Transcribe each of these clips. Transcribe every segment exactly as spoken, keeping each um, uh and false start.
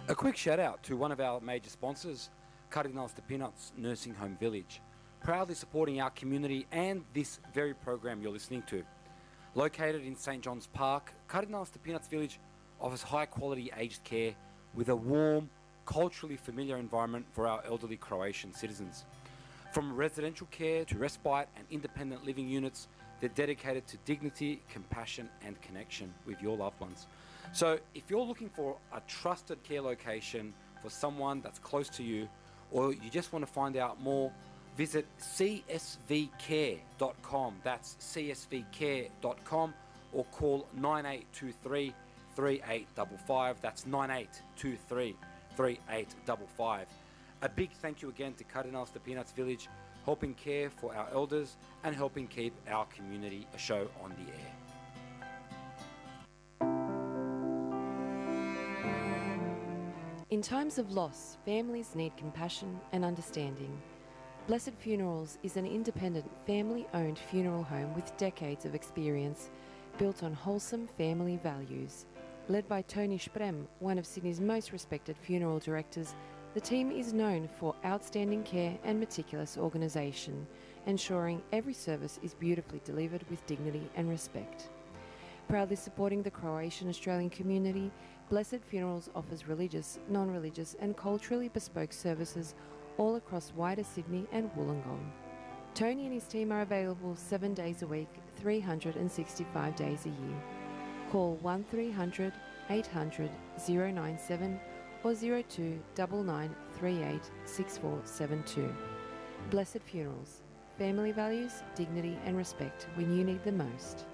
A quick shout out to one of our major sponsors, Cardinals de Peanuts Nursing Home Village, proudly supporting our community and this very program you're listening to. Located in Saint John's Park, Cardinals de Peanuts Village offers high quality aged care with a warm, culturally familiar environment for our elderly Croatian citizens. From residential care to respite and independent living units, they're dedicated to dignity, compassion and connection with your loved ones. So if you're looking for a trusted care location for someone that's close to you, or you just want to find out more, visit c s v care dot com. That's c s v care dot com, or call nine eight two three, three eight five five. That's nine eight two three, three eight five five. A big thank you again to Cardinals de Peanuts Village, helping care for our elders and helping keep our community a show on the air. In times of loss, families need compassion and understanding. Blessed Funerals is an independent, family-owned funeral home with decades of experience, built on wholesome family values. Led by Tony Sprem, one of Sydney's most respected funeral directors, the team is known for outstanding care and meticulous organisation, ensuring every service is beautifully delivered with dignity and respect. Proudly supporting the Croatian Australian community, Blessed Funerals offers religious, non-religious and culturally bespoke services all across wider Sydney and Wollongong. Tony and his team are available seven days a week, three hundred sixty-five days a year. Call one three hundred, eight hundred, zero nine seven or zero two nine nine three eight six four seven two. Blessed Funerals. Family values, dignity and respect when you need them most.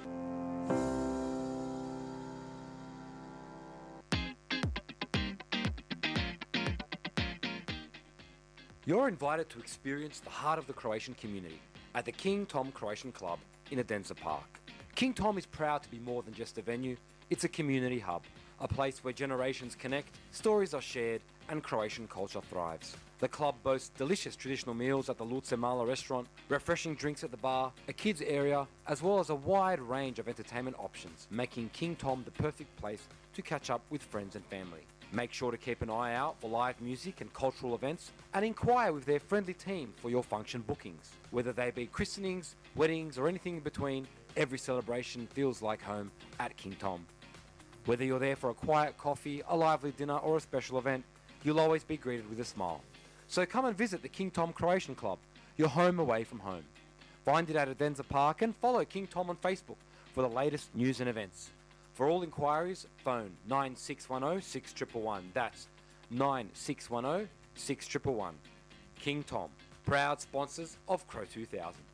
You're invited to experience the heart of the Croatian community at the King Tom Croatian Club in Adenza Park. King Tom is proud to be more than just a venue, it's a community hub, a place where generations connect, stories are shared and Croatian culture thrives. The club boasts delicious traditional meals at the Luce Mala restaurant, refreshing drinks at the bar, a kids area, as well as a wide range of entertainment options, making King Tom the perfect place to catch up with friends and family. Make sure to keep an eye out for live music and cultural events and inquire with their friendly team for your function bookings. Whether they be christenings, weddings or anything in between, every celebration feels like home at King Tom. Whether you're there for a quiet coffee, a lively dinner or a special event, you'll always be greeted with a smile. So come and visit the King Tom Croatian Club, your home away from home. Find it at Adenza Park and follow King Tom on Facebook for the latest news and events. For all inquiries, phone nine six one zero, six one one one. That's nine six one zero, six one one one. King Tom, proud sponsors of Crow two thousand.